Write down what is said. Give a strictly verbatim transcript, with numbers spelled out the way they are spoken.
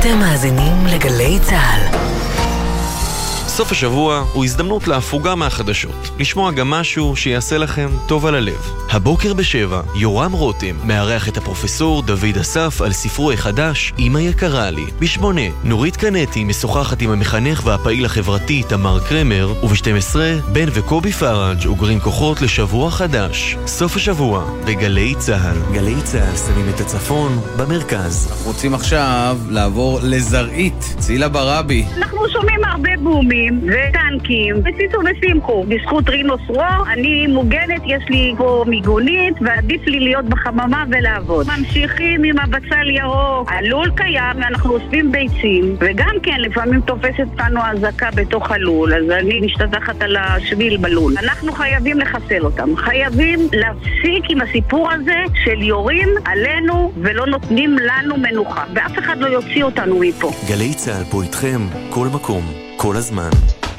אתם מאזינים לגלי צהל. סוף השבוע הוא הזדמנות להפוגה מהחדשות, לשמוע גם משהו שיעשה לכם טוב על הלב. הבוקר בשבע, יורם רותם מארח את הפרופסור דוד אסף על ספרו החדש, אמא יקרה לי. בשמונה, נורית קנטי משוחחת עם המחנך והפעיל החברתי תמר קרמר, וב-שתים עשרה, בן וקובי פראג' אוגרים כוחות לשבוע חדש. סוף השבוע, בגלי צהל. גלי צהל שמים את הצפון במרכז. אנחנו רוצים עכשיו לעבור לזרעית, צילה ברבי. אנחנו שומעים הרבה בומים וטנקים, וסיסו וסימחו. בזכות רינוס רור, אני מוגנת, יש לי פה מיגונית, ועדיף לי להיות בחממה ולעבוד. ממשיכים עם הבצל ירוק. הלול קיים, ואנחנו אוספים ביצים, וגם כן, לפעמים תופסת לנו הזקה בתוך הלול, אז אני משתתחת על השביל בלול. אנחנו חייבים לחסל אותם. חייבים להפסיק עם הסיפור הזה של יורים עלינו ולא נותנים לנו מנוחה. ואף אחד לא יוציא אותנו מפה. גלי צהל פה איתכם, כל מקום, כל הזמן.